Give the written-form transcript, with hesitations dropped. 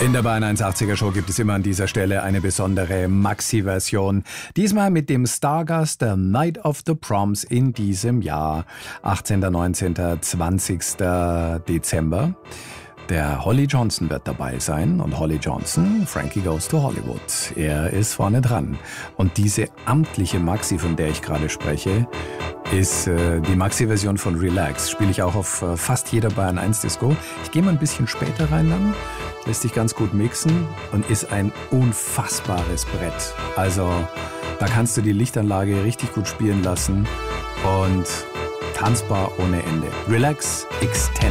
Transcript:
In der Bayern 180er Show gibt es immer an dieser Stelle eine besondere Maxi-Version. Diesmal mit dem Stargast der Night of the Proms in diesem Jahr. 18., 19., 20. Dezember. Der Holly Johnson wird dabei sein. Und Holly Johnson, Frankie Goes to Hollywood. Er ist vorne dran. Und diese amtliche Maxi, von der ich gerade spreche, ist die Maxi-Version von Relax. Spiele ich auch auf fast jeder Bayern 1 Disco. Ich gehe mal ein bisschen später rein dann. Lässt sich ganz gut mixen und ist ein unfassbares Brett. Also da kannst du die Lichtanlage richtig gut spielen lassen und tanzbar ohne Ende. Relax Extended.